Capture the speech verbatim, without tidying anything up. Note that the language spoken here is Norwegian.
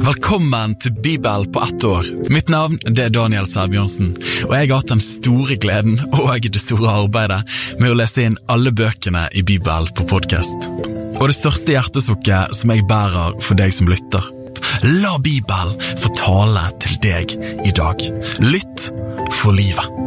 Velkommen til Bibel på ett år. Mitt navn det er Daniel Sæbjørnsen, og jeg har hatt den store gleden og det store arbeidet med å lese inn alle bøkene i Bibel på podcast. Og det største hjertesukket som jeg bærer for deg som lytter. La Bibel få tale til deg i dag. Lytt for livet.